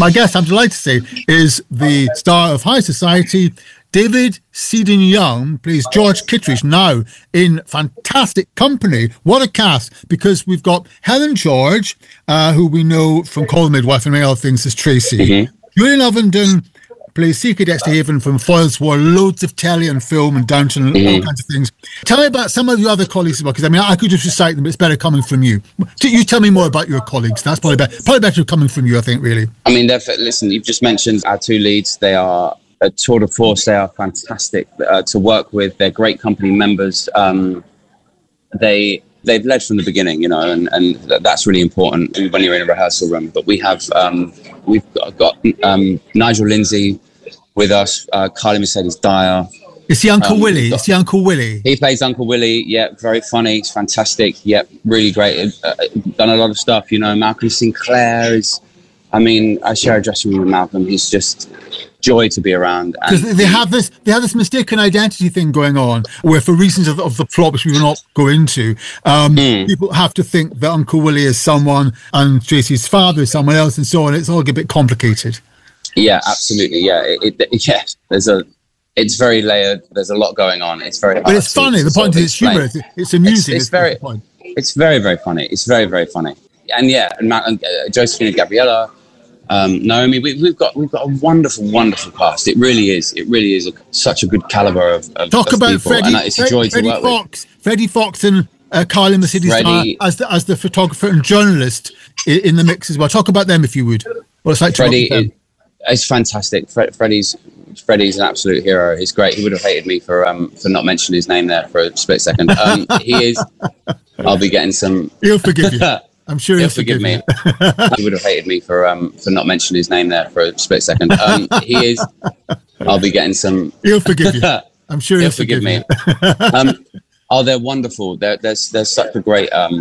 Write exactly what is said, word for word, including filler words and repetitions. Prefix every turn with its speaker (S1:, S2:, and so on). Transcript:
S1: My guest, I'm delighted to say, is the star of High Society. David Seddon Young plays George Kittredge, now in fantastic company. What a cast, because we've got Helen George, uh, who we know from Call the Midwife and many other things as Tracy. Mm-hmm. Julian Ovenden plays Secret Dexter Haven from Foyle's War, loads of telly and film and Downton and mm-hmm. all kinds of things. Tell me about some of your other colleagues as well, because I mean, I could just recite them, but it's better coming from you. You tell me more about your colleagues. That's probably better, probably better coming from you, I think, really.
S2: I mean, listen, you've just mentioned our two leads. They are a tour de force. They are fantastic uh, to work with. They're great company members. Um, they... They've led from the beginning, you know, and, and that's really important when you're in a rehearsal room. But we have, um, we've got, got um, Nigel Lindsay with us, uh, Carly Mercedes Dyer.
S1: Is he Uncle
S2: um,
S1: Willie?
S2: got,
S1: Is he Uncle Willie?
S2: He plays Uncle Willie. Yeah, very funny. It's fantastic. Yeah, really great. Uh, done a lot of stuff, you know. Malcolm Sinclair is, I mean, I share a dressing room with Malcolm. He's just joy to be around.
S1: Because they have this they have this mistaken identity thing going on, where for reasons of, of the plot, which we will not go into, um, mm. people have to think that Uncle Willie is someone and Tracy's father is someone else, and so on. It's all a bit complicated.
S2: Yeah, absolutely. Yeah, it, it, yeah. There's a, it's very layered. There's a lot going on. It's very,
S1: but it's funny. The point is, it's humorous. It's amusing.
S2: It's, it's very, it's very, very funny. It's very, very funny. And yeah, and, Matt, and uh, Josephine and Gabriella. Um, Naomi, we, we've got we've got a wonderful, wonderful cast. It really is. It really is a, such a good caliber of, of
S1: talk
S2: of
S1: about
S2: people,
S1: Freddie,
S2: and it's a joy
S1: Freddie
S2: to work
S1: Fox,
S2: with.
S1: Freddie Fox and uh, Carly Mercedes Dyer as the as the photographer and journalist in, in the mix as well. Talk about them if you would. What it's like to
S2: Freddie,
S1: work with them.
S2: It, it's fantastic. Fred, Freddie's Freddie's an absolute hero. He's great. He would have hated me for um for not mentioning his name there for a split second. Um, he is. I'll be getting some.
S1: He'll forgive you. I'm sure he'll,
S2: he'll forgive, forgive me. He would have hated me for um for not mentioning his name there for a split second. Um, he is. I'll be getting some.
S1: He'll forgive you. I'm sure he'll,
S2: he'll forgive, forgive me. um, oh, they're wonderful. They're, there's there's such a great um